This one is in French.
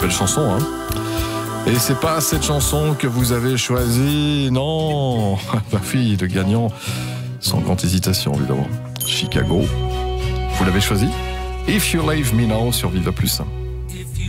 belle chanson, hein. Et c'est pas cette chanson que vous avez choisie, non. Ma fille, le gagnant, sans grande hésitation, évidemment. Chicago. Vous l'avez choisi? If You Leave Me Now sur Viva Plus.